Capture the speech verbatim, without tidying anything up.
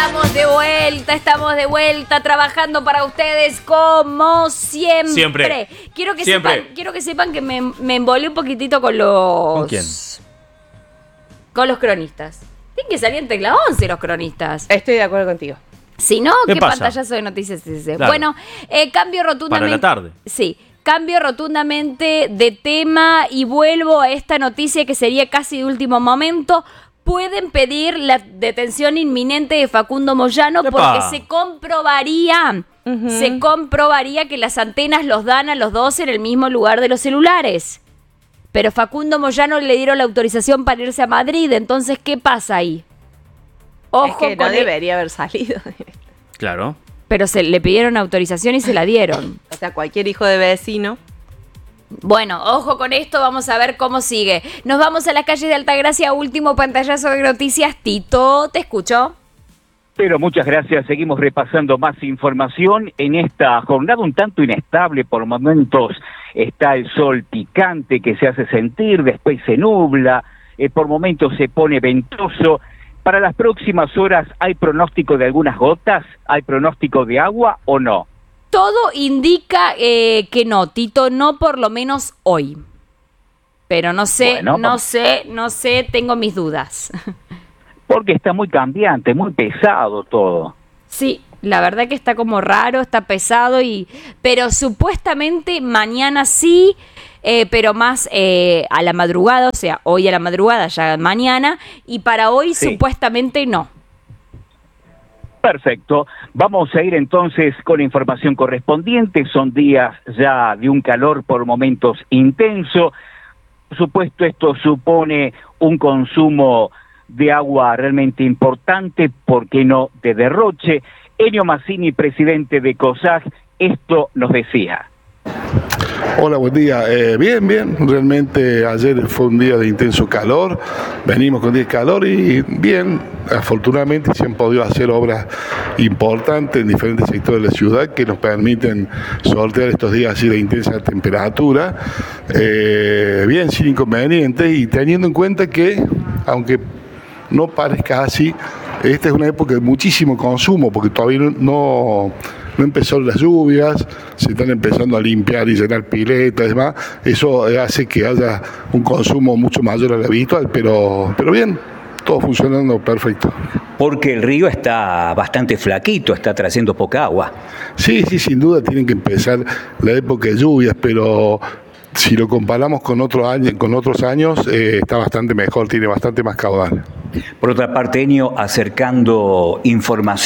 Estamos de vuelta, estamos de vuelta trabajando para ustedes como siempre. Siempre. Quiero que Siempre. sepan, quiero que sepan que me, me embolé un poquitito con los... ¿Con quién? Con los cronistas. Tienen que salir en Tecla once los cronistas. Estoy de acuerdo contigo. Si no, ¿Qué ¿qué, pasa? pantallazo de noticias es ese? Claro. Bueno, eh, cambio rotundamente... Para la tarde. Sí, cambio rotundamente de tema y vuelvo a esta noticia que sería casi de último momento. Pueden pedir la detención inminente de Facundo Moyano ¡Epa! porque se comprobaría, Uh-huh. se comprobaría que las antenas los dan a los dos en el mismo lugar de los celulares. Pero Facundo Moyano le dieron la autorización para irse a Madrid, entonces, ¿qué pasa ahí? Ojo Es que no con el- debería haber salido. Claro. Pero se le pidieron autorización y se la dieron. O sea, cualquier hijo de vecino. Bueno, ojo con esto, vamos a ver cómo sigue. Nos vamos a las calles de Altagracia, último pantallazo de noticias. Tito, ¿te escucho? Pero muchas gracias, seguimos repasando más información en esta jornada un tanto inestable, por momentos está el sol picante que se hace sentir, después se nubla, eh, por momentos se pone ventoso. Para las próximas horas, ¿hay pronóstico de algunas gotas? ¿Hay pronóstico de agua o no? Todo indica eh, que no, Tito, no por lo menos hoy. Pero no sé, Bueno, no vamos. sé, no sé, tengo mis dudas. Porque está muy cambiante, muy pesado todo. Sí, la verdad que está como raro, está pesado, y pero supuestamente mañana sí, eh, pero más eh, a la madrugada, o sea, hoy a la madrugada, ya mañana, y para hoy Sí. supuestamente no. Perfecto, vamos a ir entonces con la información correspondiente, son días ya de un calor por momentos intenso, por supuesto esto supone un consumo de agua realmente importante, ¿por qué no de derroche? Ennio Mazzini, presidente de COSAG, esto nos decía. Hola, buen día. Eh, bien, bien. Realmente ayer fue un día de intenso calor. Venimos con día de calor y bien. Afortunadamente se han podido hacer obras importantes en diferentes sectores de la ciudad que nos permiten sortear estos días así de intensa temperatura. Eh, bien, sin inconvenientes y teniendo en cuenta que, aunque no parezca así, esta es una época de muchísimo consumo porque todavía no... no No empezaron las lluvias, se están empezando a limpiar y llenar piletas y demás. Eso hace que haya un consumo mucho mayor al habitual, pero, pero bien, todo funcionando perfecto. Porque el río está bastante flaquito, está trayendo poca agua. Sí, sí, sin duda tienen que empezar la época de lluvias, pero si lo comparamos con, otro año, con otros años, eh, está bastante mejor, tiene bastante más caudal. Por otra parte, Ennio, acercando información